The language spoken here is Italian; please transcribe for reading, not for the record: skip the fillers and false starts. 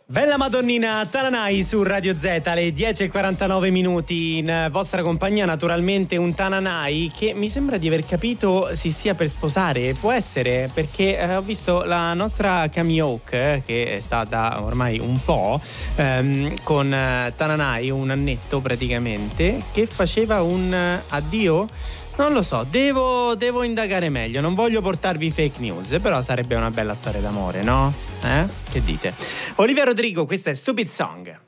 Bella Madonnina, Tananai su Radio Z alle 10:49 minuti. In vostra compagnia naturalmente un Tananai che mi sembra di aver capito si stia per sposare. Può essere, perché ho visto la nostra Camille Oak, che sta da ormai un po' con Tananai, un annetto praticamente, che faceva un addio. Non lo so, devo indagare meglio, non voglio portarvi fake news, però sarebbe una bella storia d'amore, no? Che dite? Olivia Rodrigo, questa è Stupid Song.